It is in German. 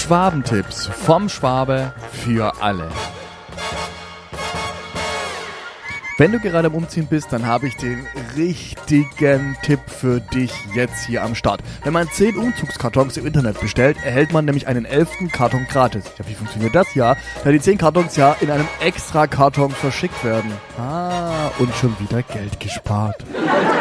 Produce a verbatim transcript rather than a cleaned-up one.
Schwabentipps vom Schwabe für alle. Wenn du gerade im Umziehen bist, dann habe ich den richtigen Tipp für dich jetzt hier am Start. Wenn man zehn Umzugskartons im Internet bestellt, erhält man nämlich einen elften Karton gratis. Ja, wie funktioniert das? Ja, da die zehn Kartons ja in einem extra Karton verschickt werden. Ah, und schon wieder Geld gespart.